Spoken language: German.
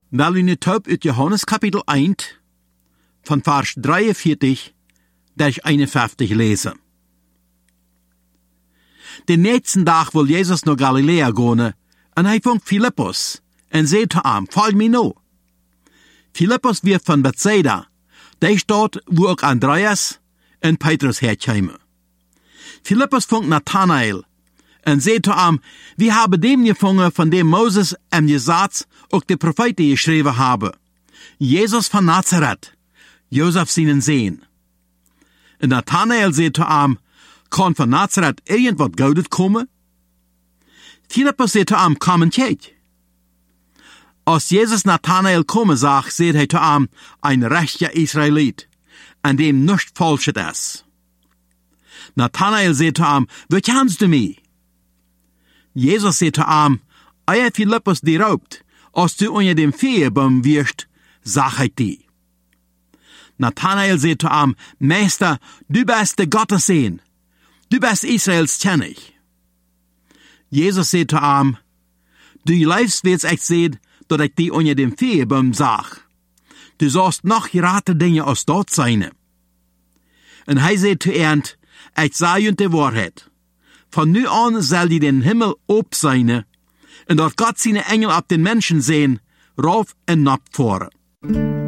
Wel in het uit Johannes kapitel 1, van vers 43 durch 51 lesen. Den nächsten Tag will Jesus naar Galilea gaan, en hij vond Philippus, en zei zu ihm, folg mir nou. Philippus wird von Bethsaida, der Stadt, wo auch Andreas und Petrus herkamen. Philippus vond Nathanael, en zei zu ihm, wir haben dem gefangen, von dem Moses im Gesetz auch die Propheten geschrieben haben. Jesus von Nazareth, Josef seinen Sohn. Und Nathanael zei zu ihm, kann von Nazareth irgendwas Gutes kommen? Philippus zei zu ihm, komm und kijk. Als Jesus Nathanael kommen sagt, sagt er zu ihm, ein rechter Israelit, an dem nichts Falsches ist. Nathanael sagt zu ihm, wie kennst du mich? Jesus sagt zu ihm, euer Philippus dir raubt, als du unter dem Feuerbaum wirst, sag ich dir. Nathanael sagt zu ihm, Meister, du bist der Gottessohn, du bist Israels König. Jesus sagt zu ihm, du lebst, wie ich sehe, dass ich dir unter dem Feuerbaum sag. Du sollst noch gerade Dinge als dort sein. Und er sagt zu ihm, ich sage dir die Wahrheit. Von nu an soll die den Himmel ob sein, und dort Gott seine Engel ab den Menschen sehen, rauf und nab fahren.